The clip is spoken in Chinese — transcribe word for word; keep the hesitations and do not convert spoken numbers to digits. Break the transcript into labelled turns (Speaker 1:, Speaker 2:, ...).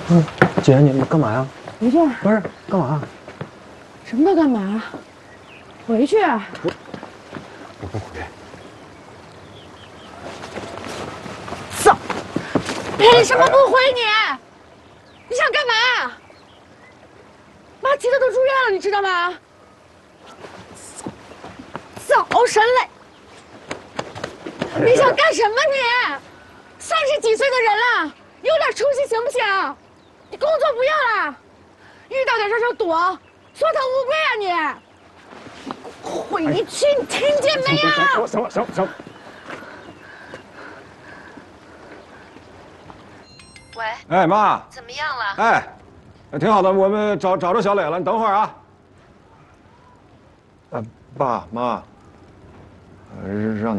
Speaker 1: 嗯，姐，你们干嘛呀？
Speaker 2: 回去。
Speaker 1: 不是，干嘛？
Speaker 2: 什么都干嘛？回去。
Speaker 1: 我我不回。
Speaker 2: 走。凭什么不回你？你想干嘛？妈急得都住院了，你知道吗？走，走，神累。你想干什么你？三十几岁的人了，有点出息行不行？你工作不要了，遇到点事就躲，缩头乌龟啊你！回去，你听见没有？
Speaker 1: 行了，行了，行了，行了。
Speaker 3: 喂，
Speaker 4: 哎妈，
Speaker 3: 怎么样了？
Speaker 4: 哎，挺好的，我们找找着小磊了，你等会儿啊。呃，爸妈，呃，让。